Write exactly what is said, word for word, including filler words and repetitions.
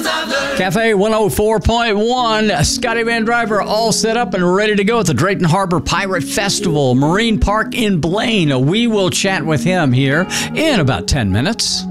Cafe one oh four point one. Scotty Van Driver all set up and ready to go at the Drayton Harbor Pirate Festival, Marine Park in Blaine. We will chat with him here in about ten minutes.